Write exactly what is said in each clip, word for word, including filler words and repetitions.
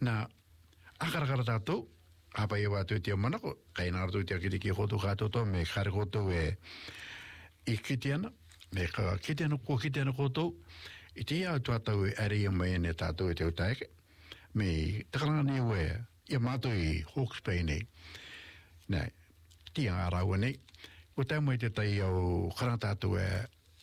Na akara-kara tātou, apa ia wātou te manako, kai nā rātou te akiri ki hotu kātoto, me kare koto e i kiti ana, me ka kiti ana ko kiti ana koto, i te ia tuatau e are ia mai ane tātou e te utaike, me takaranga ni ue, ia mātou i Hawke's Bay nei, nei, tia ngā rāua nei, ko tai mai te tai au karanga tātou e,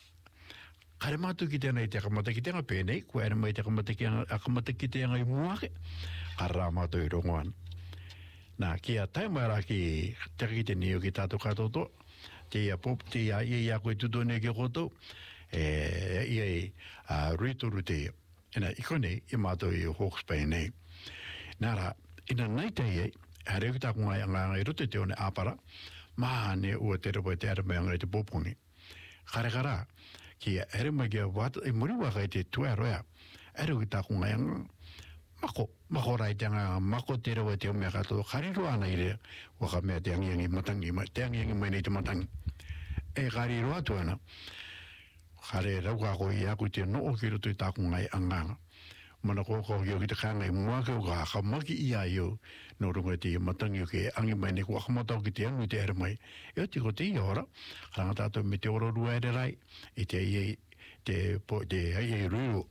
kare mātou ki tēnei te akamata ki tēnga pēnei, ko ere mai te akamata ki, akamata ki tēnga i muake, kare rā mātou i rongoan. Nā, kia tai mai rā ki te ki te nio ki tātou kātoto, te ia pop, te ia ia ia koe tutone ki koto, e ia i uh, ritoru te ia. Ena, iko nei, i mātou i Hawke's Bay nei. Nā rā, ina nei te iei, hare ki tāku ngai anga ngai rote te one āpara, maa ne ua te repo te ara mai ngai te popongi. Kare kara, ki ere mai kia wata, e muri waka i te tua roea, ere ki tāku ngai anga, mako, mako rai te anga, mako te rewa te o mea katoa, kari roa ana i rea, waka mea te angi angi matangi, te angi angi mai nei te matangi. E kari roa tu ana, kare rauka ko i aku te noo ki roto i tāku ngai anga, mana ko ko ki o ki te kanga i mua ke o ka hakamaki i a iu, no runga te matangi o ke angi mai nei, ko akamatau ki te angu te ere mai, e o te ko te i ora, karanga tātou me te oro rua ere rai, i te iei, te po, te iei ruru,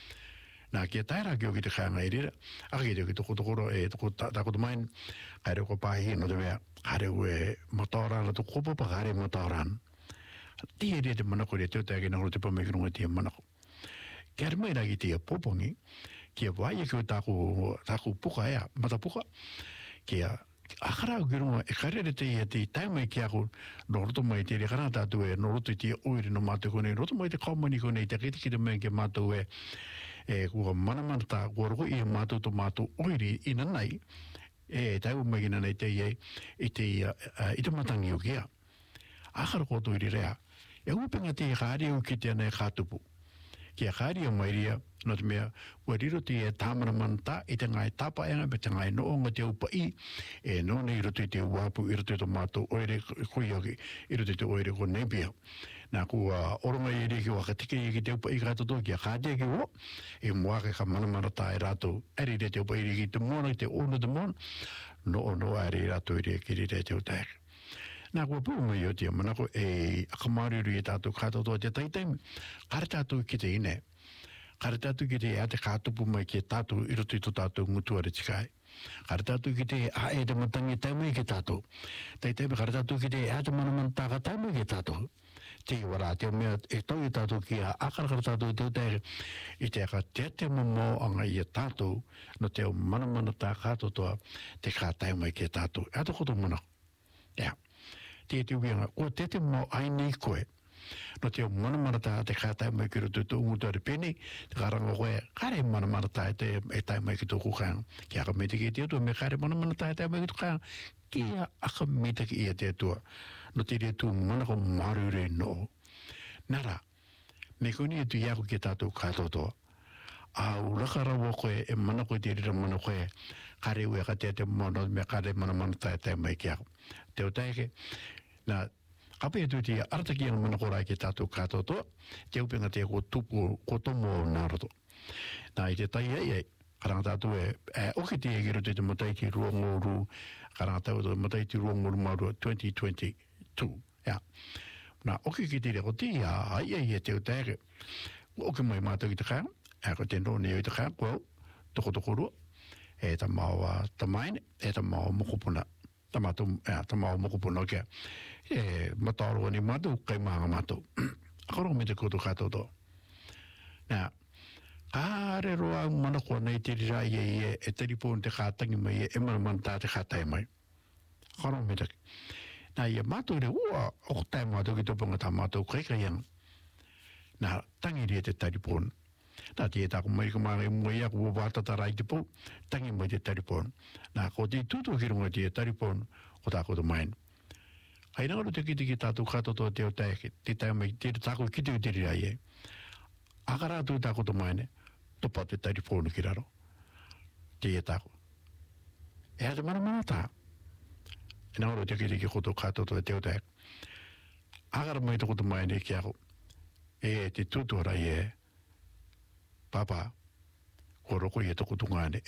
nā kia taira ki o ki te kanga i rira, aka ki te o ki toko tokoro, e toko tākoto main, kaire ko pāhi no te mea, kare ue mataurana, toko kopopa kare mataurana, tia rea te manako rea teo tāke nangro te pamekirunga tia manako. Kia mai rā ki tia popongi, kia wai e kio tāku, tāku puka ea, mata puka, kia akara o kirunga, e kare re te ia te taimai ki aku, no roto mai te re kara tātu e, no roto i tia oiri no mātou kone, roto mai te kaumani kone, te kiti ki te mea ki mātou e, e kua manamana tā, kua roko i mātou to mātou oiri ina nei, e tau mai ina nei te iei, i te, uh, i te matangi o kia. Akara koto iri rea, e upenga te kāri o ki te nei kātupu. Kia kāri o mairia, no te mea, ua riro te e tāmana manta, i te ngai tapa enga, pe te ngai noonga te upa i, e no nei roto i te uapu, i roto i te mātou oire kui oki, i roto i te oire ko nepia. Nā kua oronga i re ki waka tike i ki te upa i kātoto, kia kātia ki o, e muake ka manamana tā e rātou, eri re te upa i re ki te mona, i te ono te mona, no o no a re rātou i re ki re te utaike. Nā kua pū mai o tia manako e akamariru i tātou kātoto te taitaimi, kare tātou ki te ine, kare tātou ki te ea te kātupu mai ki tātou i roto i to tātou ngutua re tikai, kare tātou ki te a e te matangi taimai ki tātou, taitaimi kare tātou ki te ea te manaman tāka taimai ki tātou, te i wara te mea e tau i tātou ki a akarakara tātou te utere, i te aka te te momo anga i a tātou, no te o manamana tā kātotoa, te kā taimai ki tātou, ea te koto mana, ea. Te te uianga, o te te mo ai nei koe. No te o manamana tā te kātai mai ki roto tō ungutu ari pēnei, te karanga koe, kare manamana tā e te e tai mai ki tō kukanga. Ki aka mete ki e te atua, me kare manamana tā e tai mai ki tō kukanga. Ki aka mete ki e te atua. No te re tū manako marure no. Nara, me koni e tu iako ki tātou kātotoa. A urakarawa koe e manako te rira mana koe, kare ue ka te te mana, me kare manamana tā e tai mai ki ako. Te o taike, na kape e tu te arataki ang manako rai ki tātou kātotoa, te upenga te ko tupu, ko tomo o nāroto. Nā i te tai ei ei, karanga tātou e, e oki te e giro te te matai ki ruangoru, karanga tātou matai ki ruangoru marua twenty twenty-two, ja. Nā oki ki te reko te ia, ai ei e te o taike, oki mai mātou ki te kāng, e ko te nōne i te kāng, kua, toko toko rua, e ta maua tamaine, e ta maua mokopuna. Tamato, eh, tamau mokopuna kia. E mataro ni matu, kai maanga matu. Akaro me te koto katoto. Nā, kāre roa manako nei te rira i e e telefone te kātangi mai e e manaman tā te kātai mai. Akaro me te. Nā, ia matu re ua, o tai matu ki topanga tā matu kai kai yang. Nā, tangi rea te telefone. Nā te e tāku mai ka māngai mua ia kua wātata rai te pō, tangi mai te taripon. Nā ko te tūtu ki runga te taripon o tāko te main. Ai nangaro te kiti ki tātou katoto te o taeke, te tai mai, te tāko kiti o te ria ie. Akarātu tāko te main, topa te taripon ki raro. Te e tāko. E a te mana mana tā. E nangaro te kiti ki koto katoto te o taeke. Akara mai toko te main e ki ako. E te tūtu rai e, Papa, ko roko i e toko tungane,